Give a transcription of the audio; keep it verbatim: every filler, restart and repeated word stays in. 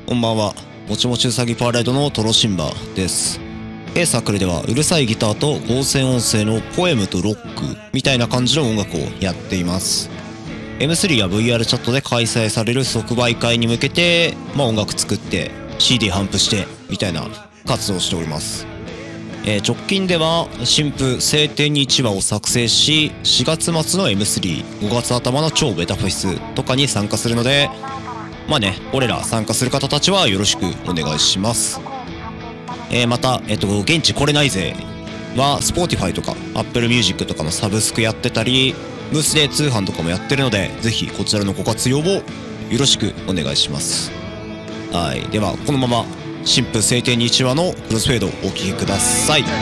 こんばんは。もちもちうさぎパレードのトロシンバです。A サークルではうるさいギターと合成音声のポエムとロックみたいな感じの音楽をやっています。エムスリー や ブイアール チャットで開催される即売会に向けて、まあ、音楽作って シーディー 頒布してみたいな活動をしております。えー、直近では新譜晴天にいちわを作成し、しがつ末の エムスリー、ごがつ頭の超ベタフェスとかに参加するので、まあね、俺ら参加する方たちはよろしくお願いします。えー、また、えっと、現地来れないぜは Spotify とか Apple Music とかのサブスクやってたり、ブースで通販とかもやってるので、ぜひこちらのご活用をよろしくお願いします。はい。では、このまま新婦晴天にいちわのクロスフェードをお聴きください。